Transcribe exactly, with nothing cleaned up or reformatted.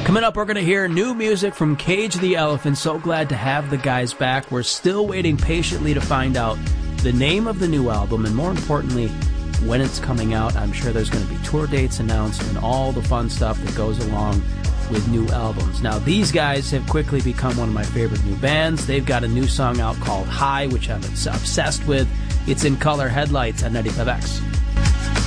Coming up, we're going to hear new music from Cage the Elephant. So glad to have the guys back. We're still waiting patiently to find out the name of the new album, and more importantly, when it's coming out. I'm sure there's going to be tour dates announced and all the fun stuff that goes along with new albums. Now, these guys have quickly become one of my favorite new bands. They've got a new song out called High, which I'm obsessed with. It's in color headlights at ninety-five X.